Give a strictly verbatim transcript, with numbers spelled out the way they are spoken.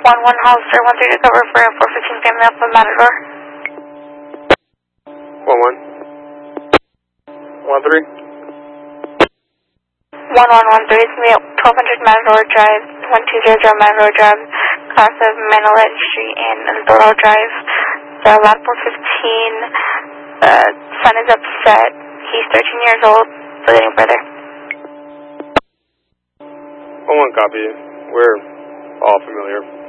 one one Hollister, one three to cover for four fifteen family up of Matador. one one. one three. one one one three, it's me at twelve hundred Matador Drive, one two zero zero Matador Drive, cross of Manolet Street and Doral Drive. The lap four fifteen, the son is upset. He's thirteen years old, so getting further. one one copy. We're all familiar.